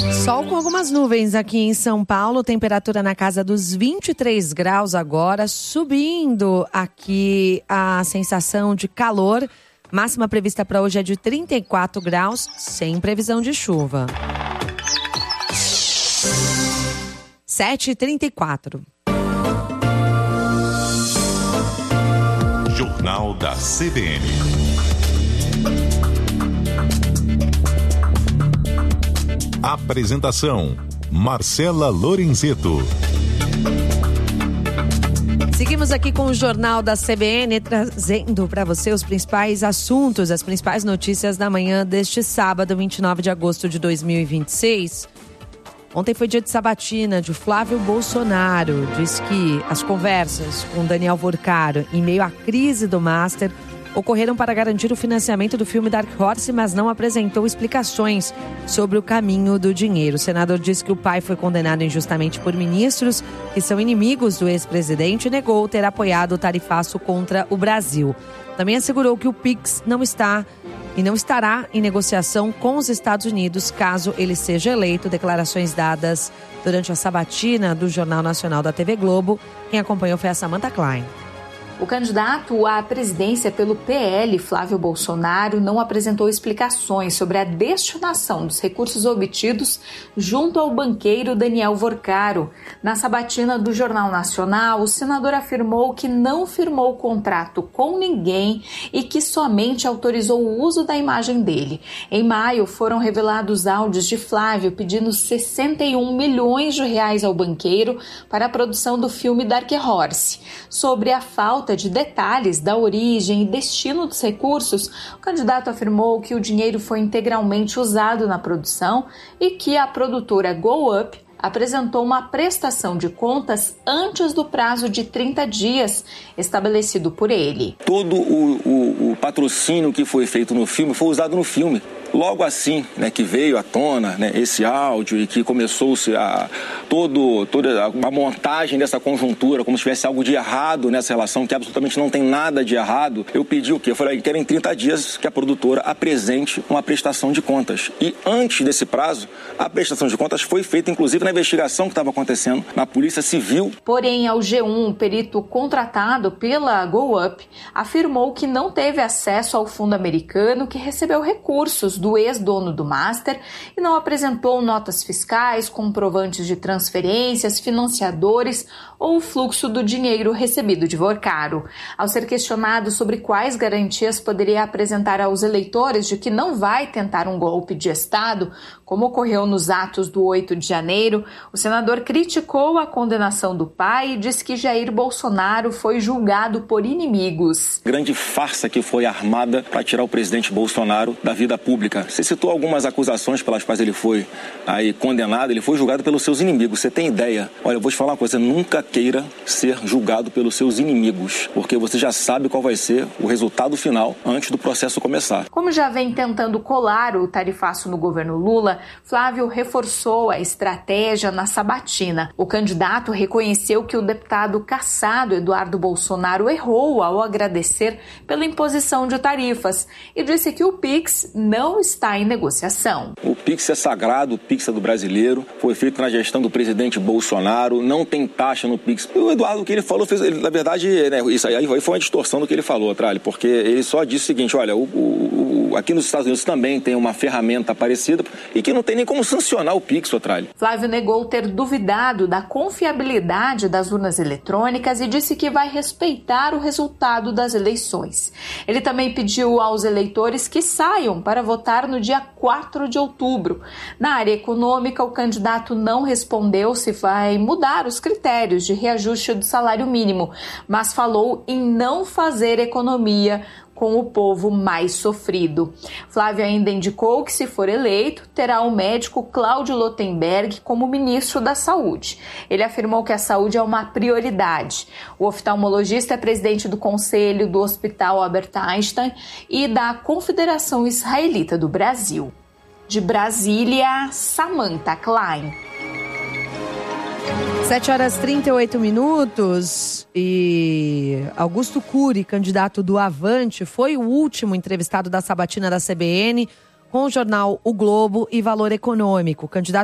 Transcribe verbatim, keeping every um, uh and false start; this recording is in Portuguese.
Sol com algumas nuvens aqui em São Paulo, temperatura na casa dos vinte e três graus agora, subindo aqui a sensação de calor. Máxima prevista para hoje é de trinta e quatro graus, sem previsão de chuva. sete e trinta e quatro. Jornal da C B N. Apresentação: Marcela Lorenzeto. Seguimos aqui com o Jornal da C B N, trazendo para você os principais assuntos, as principais notícias da manhã deste sábado, vinte e nove de agosto de dois mil e vinte e seis. Ontem foi dia de sabatina de Flávio Bolsonaro. Diz que as conversas com Daniel Vorcaro em meio à crise do Master ocorreram para garantir o financiamento do filme Dark Horse, mas não apresentou explicações sobre o caminho do dinheiro. O senador disse que o pai foi condenado injustamente por ministros que são inimigos do ex-presidente e negou ter apoiado o tarifaço contra o Brasil. Também assegurou que o Pix não está e não estará em negociação com os Estados Unidos caso ele seja eleito. Declarações dadas durante a sabatina do Jornal Nacional da T V Globo. Quem acompanhou foi a Samantha Klein. O candidato à presidência pelo P L, Flávio Bolsonaro, não apresentou explicações sobre a destinação dos recursos obtidos junto ao banqueiro Daniel Vorcaro. Na sabatina do Jornal Nacional, o senador afirmou que não firmou contrato com ninguém e que somente autorizou o uso da imagem dele. Em maio, foram revelados áudios de Flávio pedindo sessenta e um milhões de reais ao banqueiro para a produção do filme Dark Horse. Sobre a falta de detalhes da origem e destino dos recursos, o candidato afirmou que o dinheiro foi integralmente usado na produção e que a produtora Go Up apresentou uma prestação de contas antes do prazo de trinta dias estabelecido por ele. Todo o, o, o patrocínio que foi feito no filme foi usado no filme. Logo assim, né, que veio à tona, né, esse áudio e que começou-se a todo, toda a montagem dessa conjuntura, como se tivesse algo de errado nessa relação, que absolutamente não tem nada de errado, eu pedi o quê? Eu falei que era em trinta dias que a produtora apresente uma prestação de contas. E antes desse prazo, a prestação de contas foi feita, inclusive, na investigação que estava acontecendo na Polícia Civil. Porém, ao G um, o perito contratado pela Go Up afirmou que não teve acesso ao fundo americano que recebeu recursos do ex-dono do Master e não apresentou notas fiscais, comprovantes de transferências, financiadores ou o fluxo do dinheiro recebido de Vorcaro. Ao ser questionado sobre quais garantias poderia apresentar aos eleitores de que não vai tentar um golpe de Estado, como ocorreu nos atos do oito de janeiro, o senador criticou a condenação do pai e disse que Jair Bolsonaro foi julgado por inimigos. Grande farsa que foi armada para tirar o presidente Bolsonaro da vida pública. Você citou algumas acusações pelas quais ele foi aí condenado, ele foi julgado pelos seus inimigos. Você tem ideia? Olha, eu vou te falar uma coisa, nunca queira ser julgado pelos seus inimigos, porque você já sabe qual vai ser o resultado final antes do processo começar. Como já vem tentando colar o tarifaço no governo Lula, Flávio reforçou a estratégia na sabatina. O candidato reconheceu que o deputado cassado Eduardo Bolsonaro errou ao agradecer pela imposição de tarifas e disse que o Pix não está em negociação. O Pix é sagrado, o Pix é do brasileiro, foi feito na gestão do presidente Bolsonaro, não tem taxa no Pix. O Eduardo, o que ele falou, fez, ele, na verdade, né, isso aí foi uma distorção do que ele falou, Tralli, porque ele só disse o seguinte, olha, o, o, o, aqui nos Estados Unidos também tem uma ferramenta parecida e que não tem nem como sancionar o Pix, Tralli. Flávio negou ter duvidado da confiabilidade das urnas eletrônicas e disse que vai respeitar o resultado das eleições. Ele também pediu aos eleitores que saiam para votar no dia quatro de outubro. Na área econômica, o candidato não respondeu se vai mudar os critérios de reajuste do salário mínimo, mas falou em não fazer economia com o povo mais sofrido. Flávio ainda indicou que, se for eleito, terá o médico Cláudio Lotenberg como ministro da Saúde. Ele afirmou que a saúde é uma prioridade. O oftalmologista é presidente do Conselho do Hospital Albert Einstein e da Confederação Israelita do Brasil. De Brasília, Samantha Klein. sete horas e trinta e oito minutos e Augusto Cury, candidato do Avante, foi o último entrevistado da sabatina da C B N com o jornal O Globo e Valor Econômico. O candidato